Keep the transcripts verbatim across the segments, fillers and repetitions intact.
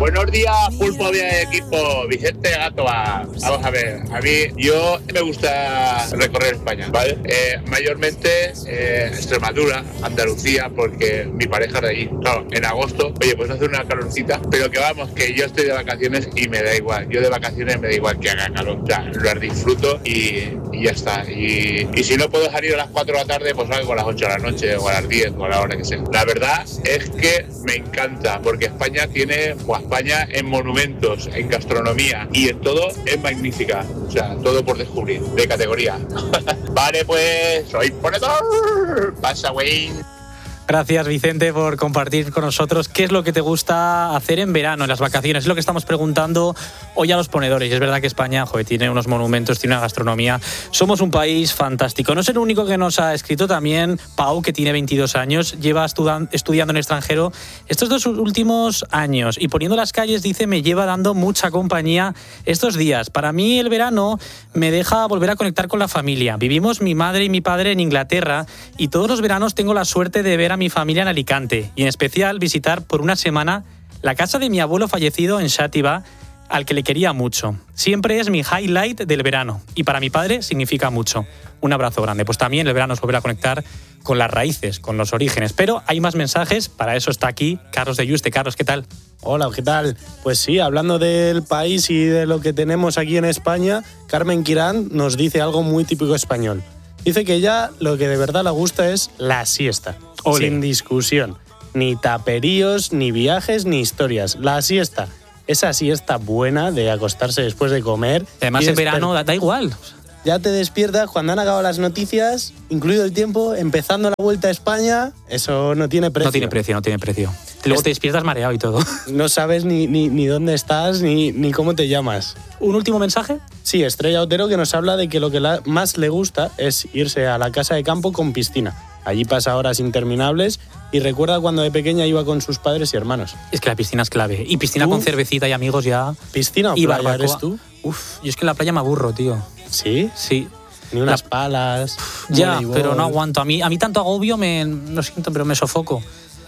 Buenos días, pulpo de equipo, Vicente Gatoa. Vamos a ver, a mí, yo me gusta recorrer España, ¿vale? Eh, mayormente eh, Extremadura, Andalucía, porque mi pareja es de allí. Claro, en agosto, oye, pues hace una calorcita, pero que vamos, que yo estoy de vacaciones y me da igual. Yo de vacaciones me da igual que haga calor. O sea, lo disfruto y, y ya está. Y, y si no puedo salir a las cuatro de la tarde, pues salgo a las ocho de la noche, o a las diez, o a la hora que sea. La verdad es que me encanta, porque España tiene, pues España en monumentos, en gastronomía y en todo es magnífica. O sea, todo por descubrir, de categoría. Vale, pues, soy ponedor. Pasa, güey. Gracias, Vicente, por compartir con nosotros qué es lo que te gusta hacer en verano, en las vacaciones. Es lo que estamos preguntando hoy a los ponedores. Y es verdad que España, joder, tiene unos monumentos, tiene una gastronomía. Somos un país fantástico. No es el único que nos ha escrito, también Pau, que tiene veintidós años, lleva estudan- estudiando en el extranjero estos dos últimos años. Y poniendo las calles, dice, me lleva dando mucha compañía estos días. Para mí el verano me deja volver a conectar con la familia. Vivimos mi madre y mi padre en Inglaterra y todos los veranos tengo la suerte de ver a mi familia en Alicante y en especial visitar por una semana la casa de mi abuelo fallecido en Xàtiva, al que le quería mucho. Siempre es mi highlight del verano y para mi padre significa mucho. Un abrazo grande. Pues también el verano es volver a conectar con las raíces, con los orígenes. Pero hay más mensajes, para eso está aquí Carlos de Yuste. Carlos, ¿qué tal? Hola, ¿qué tal? Pues sí, hablando del país y de lo que tenemos aquí en España, Carmen Quirán nos dice algo muy típico español. Dice que ella lo que de verdad le gusta es la siesta. Ole. Sin discusión. Ni taperíos, ni viajes, ni historias. La siesta. Esa siesta buena de acostarse después de comer. Además, en verano da, da igual. Ya te despiertas cuando han acabado las noticias, incluido el tiempo, empezando la vuelta a España. Eso no tiene precio. No tiene precio, no tiene precio. Luego te despiertas mareado y todo. No sabes ni, ni, ni dónde estás, ni, ni cómo te llamas. ¿Un último mensaje? Sí, Estrella Otero, que nos habla de que lo que la, más le gusta es irse a la casa de campo con piscina. Allí pasa horas interminables y recuerda cuando de pequeña iba con sus padres y hermanos. Es que la piscina es clave. Y piscina ¿Tú? Con cervecita y amigos ya. ¿Piscina o y playa barbacoa. Eres tú? Uf, yo es que en la playa me aburro, tío. ¿Sí? Sí. Ni unas la... palas. Ya, voleibol. Pero no aguanto. A mí, a mí tanto agobio, me, lo siento, pero me sofoco.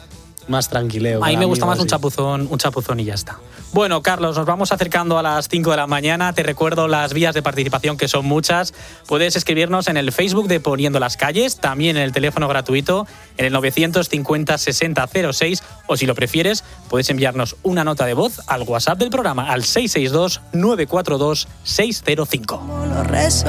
Más tranquileo. A mí me gusta más así. un chapuzón, un chapuzón y ya está. Bueno, Carlos, nos vamos acercando a las cinco de la mañana. Te recuerdo las vías de participación, que son muchas. Puedes escribirnos en el Facebook de Poniendo las Calles, también en el teléfono gratuito, en el novecientos cincuenta sesenta cero seis, o si lo prefieres, puedes enviarnos una nota de voz al WhatsApp del programa, al seis seis dos nueve cuatro dos seis cero cinco. Como lo rezo